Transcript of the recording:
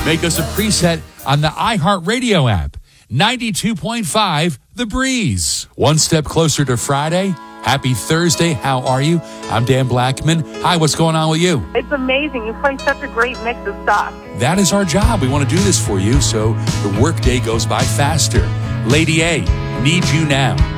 Make us a preset on the iHeartRadio app. 92.5 The Breeze. One step closer to Friday. Happy Thursday. How are you? I'm Dan Blackman. Hi, what's going on with you? It's amazing. You play such a great mix of stuff. That is our job. We want to do this for you so the workday goes by faster. Lady A, Need You Now.